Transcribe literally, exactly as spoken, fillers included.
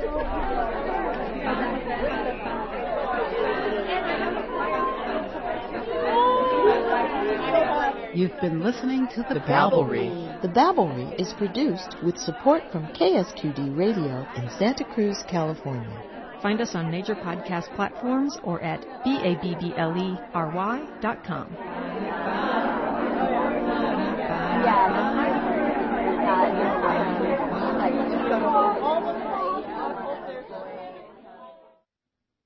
You've been listening to The, the Babblery. The Babblery is produced with support from K S Q D Radio in Santa Cruz, California. Find us on major podcast platforms or at B A B B L E R Y dot com.